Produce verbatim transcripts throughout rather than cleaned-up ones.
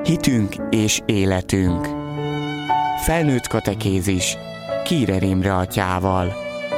Hitünk és életünk. Felnőtt katekézis Kírer Imre atyával.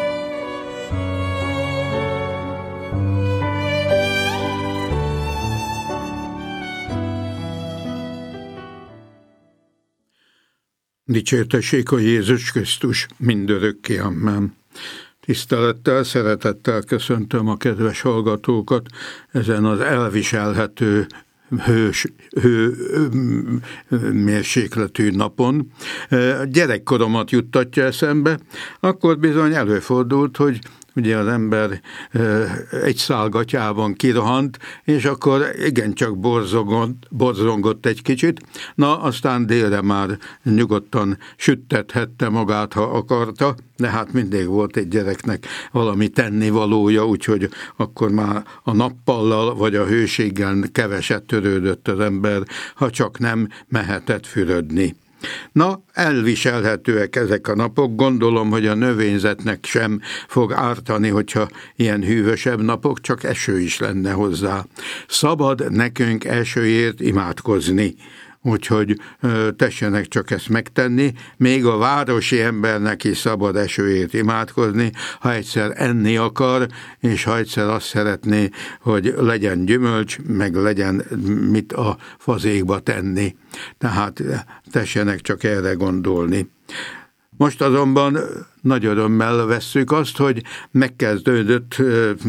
Dicsértessék a Jézus Krisztus mindörökké, amen. Tisztelettel, szeretettel köszöntöm a kedves hallgatókat ezen az elviselhető hős, hő mérsékletű napon. Gyerekkoromat juttatja eszembe, akkor bizony előfordult, hogy ugye az ember egy szálgatyában kirohant, és akkor igencsak borzongott, borzongott egy kicsit, na aztán délre már nyugodtan süttethette magát, ha akarta, de hát mindig volt egy gyereknek valami tennivalója, úgyhogy akkor már a nappallal vagy a hőséggel keveset törődött az ember, ha csak nem mehetett fürödni. Na, elviselhetőek ezek a napok, gondolom, hogy a növényzetnek sem fog ártani, hogyha ilyen hűvösebb napok, csak eső is lenne hozzá. Szabad nekünk esőért imádkozni, úgyhogy ö, tessenek csak ezt megtenni, még a városi embernek is szabad esőért imádkozni, ha egyszer enni akar, és ha egyszer azt szeretné, hogy legyen gyümölcs, meg legyen mit a fazékba tenni. Tehát tessenek csak erre gondolni. Most azonban nagy örömmel vesszük azt, hogy megkezdődött